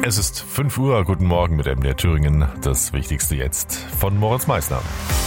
Es ist 5 Uhr, guten Morgen mit MDR Thüringen. Das Wichtigste jetzt von Moritz Meissner.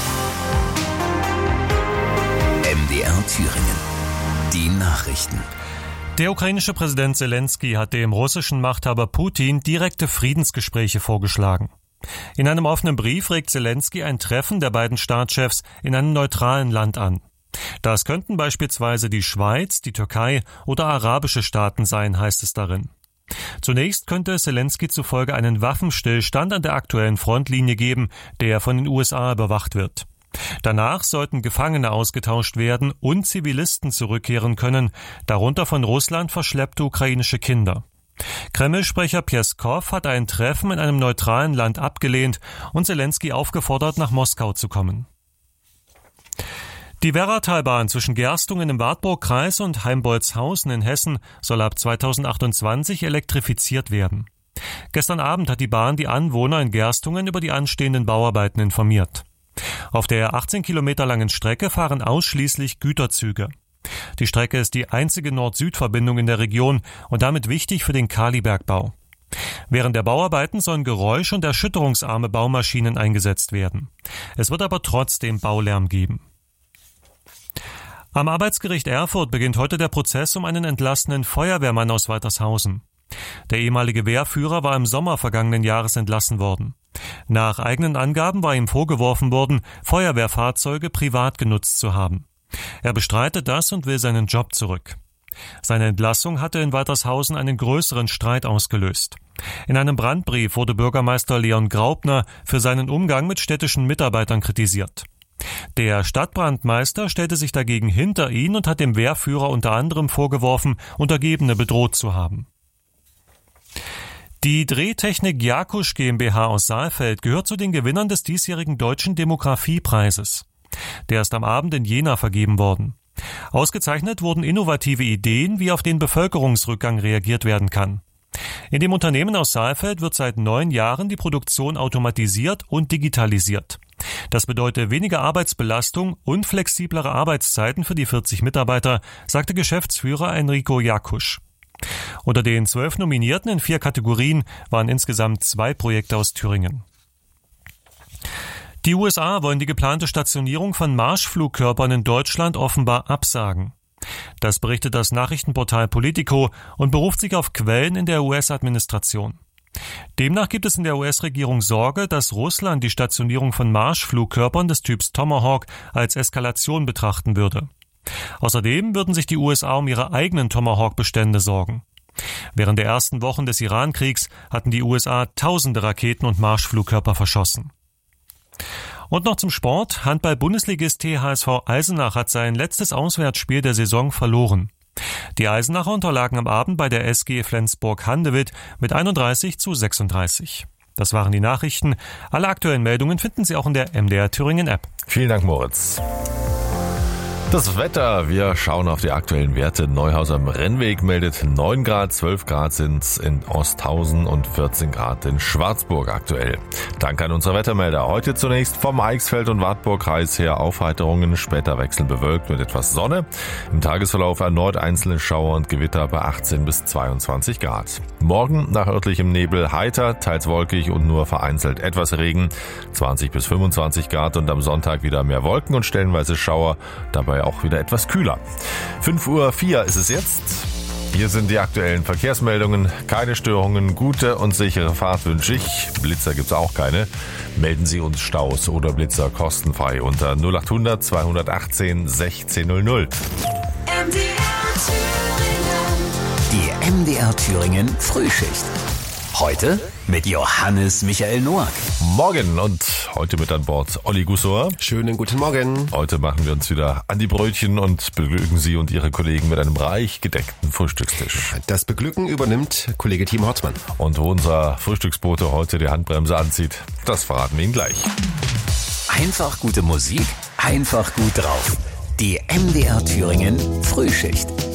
MDR Thüringen. Die Nachrichten. Der ukrainische Präsident Zelensky hat dem russischen Machthaber Putin direkte Friedensgespräche vorgeschlagen. In einem offenen Brief regt Zelensky ein Treffen der beiden Staatschefs in einem neutralen Land an. Das könnten beispielsweise die Schweiz, die Türkei oder arabische Staaten sein, heißt es darin. Zunächst könnte es Zelensky zufolge einen Waffenstillstand an der aktuellen Frontlinie geben, der von den USA überwacht wird. Danach sollten Gefangene ausgetauscht werden und Zivilisten zurückkehren können, darunter von Russland verschleppte ukrainische Kinder. Kreml-Sprecher Pjeskow hat ein Treffen in einem neutralen Land abgelehnt und Zelensky aufgefordert, nach Moskau zu kommen. Die Werratalbahn zwischen Gerstungen im Wartburgkreis und Heimbolzhausen in Hessen soll ab 2028 elektrifiziert werden. Gestern Abend hat die Bahn die Anwohner in Gerstungen über die anstehenden Bauarbeiten informiert. Auf der 18 Kilometer langen Strecke fahren ausschließlich Güterzüge. Die Strecke ist die einzige Nord-Süd-Verbindung in der Region und damit wichtig für den Kalibergbau. Während der Bauarbeiten sollen geräusch- und erschütterungsarme Baumaschinen eingesetzt werden. Es wird aber trotzdem Baulärm geben. Am Arbeitsgericht Erfurt beginnt heute der Prozess um einen entlassenen Feuerwehrmann aus Waltershausen. Der ehemalige Wehrführer war im Sommer vergangenen Jahres entlassen worden. Nach eigenen Angaben war ihm vorgeworfen worden, Feuerwehrfahrzeuge privat genutzt zu haben. Er bestreitet das und will seinen Job zurück. Seine Entlassung hatte in Waltershausen einen größeren Streit ausgelöst. In einem Brandbrief wurde Bürgermeister Leon Graupner für seinen Umgang mit städtischen Mitarbeitern kritisiert. Der Stadtbrandmeister stellte sich dagegen hinter ihn und hat dem Wehrführer unter anderem vorgeworfen, Untergebene bedroht zu haben. Die Drehtechnik Jakusch GmbH aus Saalfeld gehört zu den Gewinnern des diesjährigen Deutschen Demografiepreises. Der ist am Abend in Jena vergeben worden. Ausgezeichnet wurden innovative Ideen, wie auf den Bevölkerungsrückgang reagiert werden kann. In dem Unternehmen aus Saalfeld wird seit 9 Jahren die Produktion automatisiert und digitalisiert. Das bedeutet weniger Arbeitsbelastung und flexiblere Arbeitszeiten für die 40 Mitarbeiter, sagte Geschäftsführer Enrico Jakusch. Unter den 12 Nominierten in 4 Kategorien waren insgesamt 2 Projekte aus Thüringen. Die USA wollen die geplante Stationierung von Marschflugkörpern in Deutschland offenbar absagen. Das berichtet das Nachrichtenportal Politico und beruft sich auf Quellen in der US-Administration. Demnach gibt es in der US-Regierung Sorge, dass Russland die Stationierung von Marschflugkörpern des Typs Tomahawk als Eskalation betrachten würde. Außerdem würden sich die USA um ihre eigenen Tomahawk-Bestände sorgen. Während der ersten Wochen des Iran-Kriegs hatten die USA tausende Raketen und Marschflugkörper verschossen. Und noch zum Sport. Handball-Bundesligist THSV Eisenach hat sein letztes Auswärtsspiel der Saison verloren. Die Eisenacher unterlagen am Abend bei der SG Flensburg-Handewitt mit 31:36. Das waren die Nachrichten. Alle aktuellen Meldungen finden Sie auch in der MDR Thüringen App. Vielen Dank, Moritz. Das Wetter, wir schauen auf die aktuellen Werte. Neuhaus am Rennweg meldet 9 Grad, 12 Grad sind's in Osthausen und 14 Grad in Schwarzburg aktuell. Danke an unsere Wettermelder. Heute zunächst vom Eichsfeld- und Wartburgkreis her Aufheiterungen, später wechselnd bewölkt mit etwas Sonne. Im Tagesverlauf erneut einzelne Schauer und Gewitter bei 18 bis 22 Grad. Morgen nach örtlichem Nebel heiter, teils wolkig und nur vereinzelt etwas Regen, 20 bis 25 Grad und am Sonntag wieder mehr Wolken und stellenweise Schauer, dabei auch wieder etwas kühler. 5:04 Uhr ist es jetzt. Hier sind die aktuellen Verkehrsmeldungen. Keine Störungen, gute und sichere Fahrt wünsche ich. Blitzer gibt's auch keine. Melden Sie uns Staus oder Blitzer kostenfrei unter 0800 218 1600. Die MDR Thüringen Frühschicht. Heute mit Johannes Michael Noack. Morgen und heute mit an Bord Olli Gussor. Schönen guten Morgen. Heute machen wir uns wieder an die Brötchen und beglücken Sie und Ihre Kollegen mit einem reich gedeckten Frühstückstisch. Das Beglücken übernimmt Kollege Timo Horstmann. Und wo unser Frühstücksbote heute die Handbremse anzieht, das verraten wir Ihnen gleich. Einfach gute Musik, einfach gut drauf. Die MDR Thüringen Frühschicht.